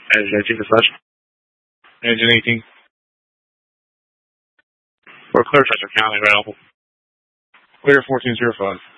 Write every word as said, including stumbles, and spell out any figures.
Engine eighteen for flash. Engine eighteen. For clear transfer county available. Clear fourteen zero five.